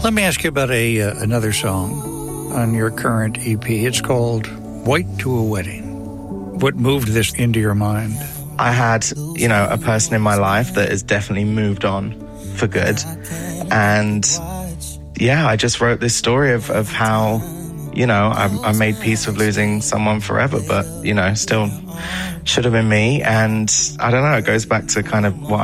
Let me ask you about another song on your current EP. It's called White to a Wedding. What moved this into your mind? I had, a person in my life that has definitely moved on for good. And yeah, I just wrote this story of how, I made peace with losing someone forever, but, still should have been me. And I don't know, it goes back to kind of what